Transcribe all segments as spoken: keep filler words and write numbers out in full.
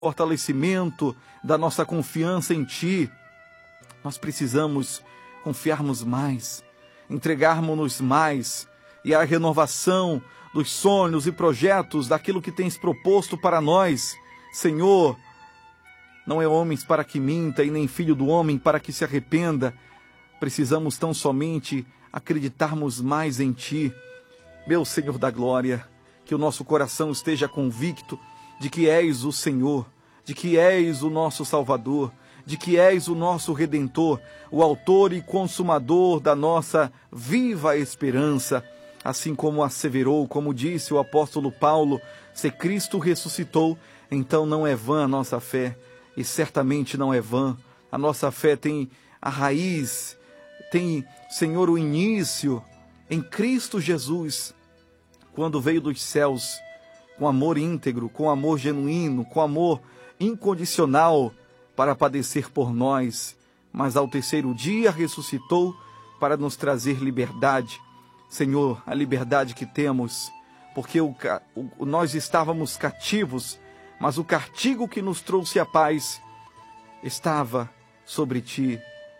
fortalecimento da nossa confiança em Ti. Nós precisamos confiarmos mais, entregarmos-nos mais, e a renovação dos sonhos e projetos daquilo que tens proposto para nós. Senhor, não é homens para que minta, e nem filho do homem para que se arrependa. Precisamos tão somente acreditarmos mais em Ti. Meu Senhor da glória, que o nosso coração esteja convicto de que és o Senhor, de que és o nosso Salvador, de que és o nosso Redentor, o autor e consumador da nossa viva esperança. Assim como asseverou, como disse o apóstolo Paulo, se Cristo ressuscitou, então não é vã a nossa fé, e certamente não é vã. A nossa fé tem a raiz, tem, Senhor, o início em Cristo Jesus, quando veio dos céus, com amor íntegro, com amor genuíno, com amor incondicional, para padecer por nós, mas ao terceiro dia ressuscitou para nos trazer liberdade. Senhor, a liberdade que temos, porque o, o, nós estávamos cativos, mas o castigo que nos trouxe a paz estava sobre Ti,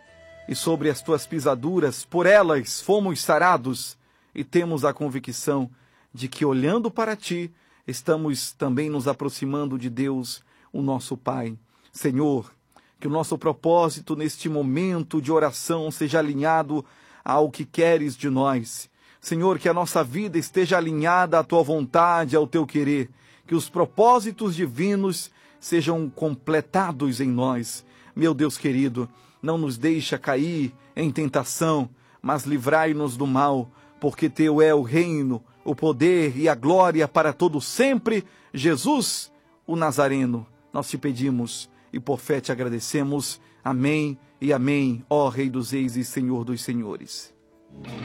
e sobre as Tuas pisaduras, por elas fomos sarados, e temos a convicção de que, olhando para Ti, estamos também nos aproximando de Deus, o nosso Pai. Senhor, que o nosso propósito neste momento de oração seja alinhado ao que queres de nós. Senhor, que a nossa vida esteja alinhada à Tua vontade, ao Teu querer, que os propósitos divinos sejam completados em nós. Meu Deus querido, não nos deixa cair em tentação, mas livrai-nos do mal, porque Teu é o reino, o poder e a glória para todo sempre. Jesus, o Nazareno, nós te pedimos e por fé te agradecemos. Amém e amém, ó Rei dos Reis e Senhor dos Senhores.